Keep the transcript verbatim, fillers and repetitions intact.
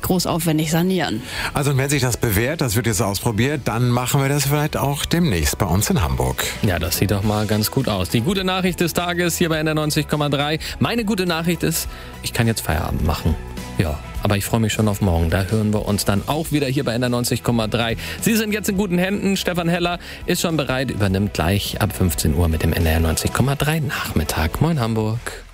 groß aufwendig sanieren. Also und wenn sich das bewährt, das wird jetzt ausprobiert, dann machen wir das vielleicht auch demnächst bei uns in Hamburg. Ja, das sieht doch mal ganz gut aus. Die gute Nachricht des Tages hier bei N R neunzig Komma drei. Meine gute Nachricht ist, ich kann jetzt Feierabend machen. Ja, aber ich freue mich schon auf morgen. Da hören wir uns dann auch wieder hier bei N R neunzig Komma drei. Sie sind jetzt in guten Händen. Stefan Heller ist schon bereit, übernimmt gleich ab fünfzehn Uhr mit dem N R neunzig Komma drei Nachmittag. Moin Hamburg.